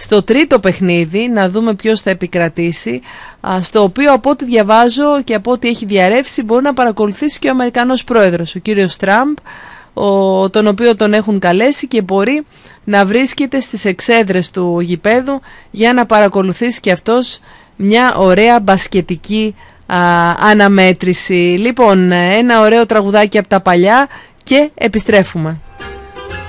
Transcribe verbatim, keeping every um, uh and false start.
στο τρίτο παιχνίδι, να δούμε ποιος θα επικρατήσει, στο οποίο από ό,τι διαβάζω και από ό,τι έχει διαρρεύσει μπορεί να παρακολουθήσει και ο Αμερικανός πρόεδρος, ο κύριος Τραμπ, ο, τον οποίο τον έχουν καλέσει και μπορεί να βρίσκεται στις εξέδρες του γηπέδου για να παρακολουθήσει και αυτός μια ωραία μπασκετική α, αναμέτρηση. Λοιπόν, ένα ωραίο τραγουδάκι από τα παλιά και επιστρέφουμε.